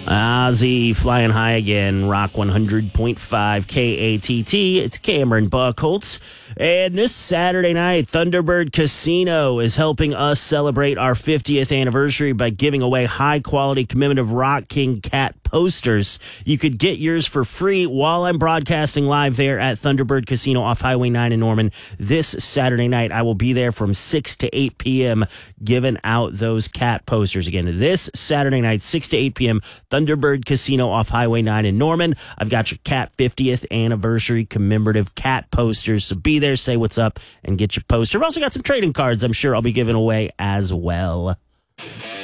Ozzy flying high again, Rock 100.5 KATT. It's Cameron Buckholtz. And this Saturday night, Thunderbird Casino is helping us celebrate our 50th anniversary by giving away high-quality commemorative Rock King Cat posters. You could get yours for free while I'm broadcasting live there at Thunderbird Casino off Highway 9 in Norman. This Saturday night, I will be there from 6 to 8 p.m. giving out those cat posters. Again, this Saturday night, 6 to 8 p.m., Thunderbird Casino off Highway 9 in Norman. I've got your Cat 50th anniversary commemorative cat posters. So be there, say what's up, and get your poster. I've also got some trading cards I'm sure I'll be giving away as well.